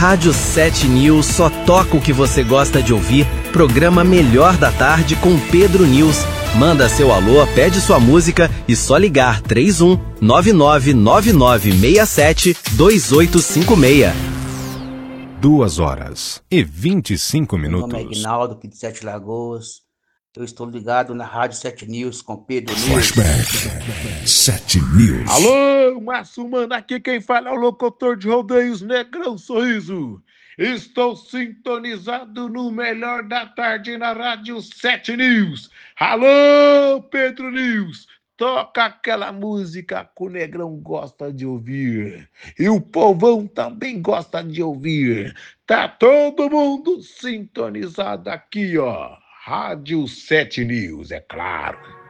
Rádio 7 News só toca o que você gosta de ouvir. Programa Melhor da Tarde com Pedro News. Manda seu alô, pede sua música e só ligar 31 999967 2856. 2h25. Meu nome é Aguinaldo, aqui de Sete Lagoas. Eu estou ligado na Rádio 7 News com Pedro News. Flashback 7 News. Alô, Márcio Mano, aqui quem fala é o locutor de rodeios Negrão Sorriso. Estou sintonizado no Melhor da Tarde na Rádio 7 News. Alô, Pedro News. Toca aquela música que o Negrão gosta de ouvir. E o povão também gosta de ouvir. Tá todo mundo sintonizado aqui, ó. Rádio 7 News, é claro.